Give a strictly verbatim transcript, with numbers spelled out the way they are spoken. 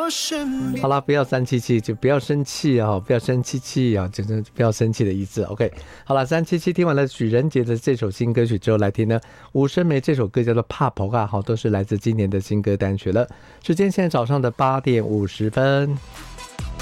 好啦，不要三七七，就不要生气哦，不要生气气啊，就是不要生气的意思。OK， 好了，三七七听完了许仁杰的这首新歌曲之后，来听呢吴声梅这首歌叫做《怕婆啊》，好，都是来自今年的新歌单曲了。时间现在早上的八点五十分。